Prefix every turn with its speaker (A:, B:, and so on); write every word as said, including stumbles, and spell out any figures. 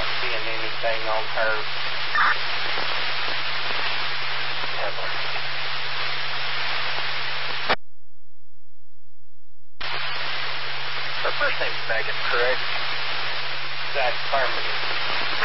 A: not seeing anything on her. Ever. Her first name's Megan, correct? That's affirmative.